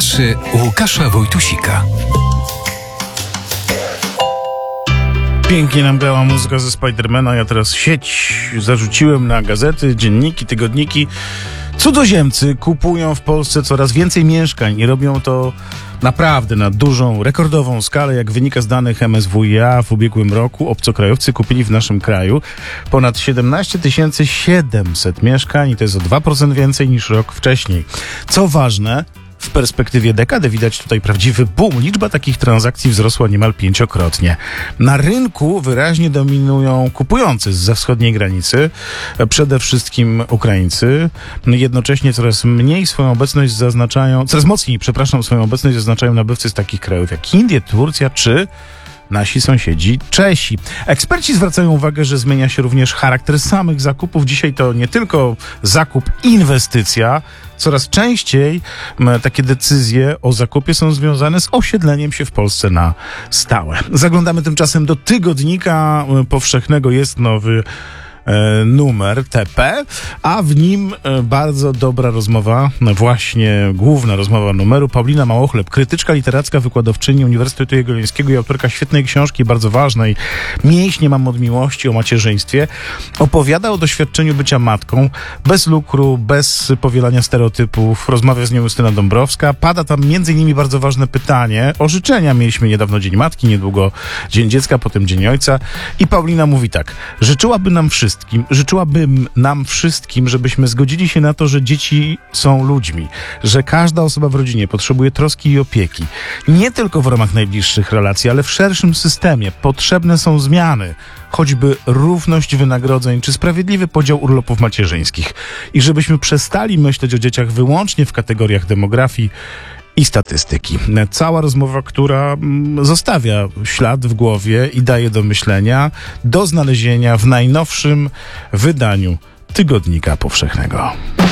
Komentarze Łukasza Wojtusika. Pięknie nam grała muzyka ze Spidermana. Ja teraz sieć zarzuciłem na gazety, dzienniki, tygodniki. Cudzoziemcy kupują w Polsce coraz więcej mieszkań i robią to naprawdę na dużą, rekordową skalę. Jak wynika z danych MSWiA, w ubiegłym roku obcokrajowcy kupili w naszym kraju ponad 17 700 mieszkań i to jest o 2% więcej niż rok wcześniej. Co ważne, w perspektywie dekady widać tutaj prawdziwy boom. Liczba takich transakcji wzrosła niemal 5-krotnie. Na rynku wyraźnie dominują kupujący zza wschodniej granicy, przede wszystkim Ukraińcy. Jednocześnie coraz mocniej swoją obecność zaznaczają nabywcy z takich krajów jak Indie, Turcja czy nasi sąsiedzi Czesi. Eksperci zwracają uwagę, że zmienia się również charakter samych zakupów. Dzisiaj to nie tylko zakup, inwestycja. Coraz częściej takie decyzje o zakupie są związane z osiedleniem się w Polsce na stałe. Zaglądamy tymczasem do Tygodnika Powszechnego. Jest nowy numer TP, a w nim bardzo dobra rozmowa, właśnie główna rozmowa numeru. Paulina Małochleb, krytyczka literacka, wykładowczyni Uniwersytetu Jagiellońskiego i autorka świetnej książki, bardzo ważnej, Mięśnie mam od miłości, o macierzyństwie. Opowiada o doświadczeniu bycia matką, bez lukru, bez powielania stereotypów. Rozmawia z nią Justyna Dąbrowska. Pada tam między innymi bardzo ważne pytanie o życzenia. Mieliśmy niedawno Dzień Matki, niedługo Dzień Dziecka, potem Dzień Ojca. I Paulina mówi tak: życzyłabym nam wszystkim, żebyśmy zgodzili się na to, że dzieci są ludźmi, że każda osoba w rodzinie potrzebuje troski i opieki. Nie tylko w ramach najbliższych relacji, ale w szerszym systemie. Potrzebne są zmiany, choćby równość wynagrodzeń czy sprawiedliwy podział urlopów macierzyńskich. I żebyśmy przestali myśleć o dzieciach wyłącznie w kategoriach demografii i statystyki. Cała rozmowa, która zostawia ślad w głowie i daje do myślenia, do znalezienia w najnowszym wydaniu Tygodnika Powszechnego.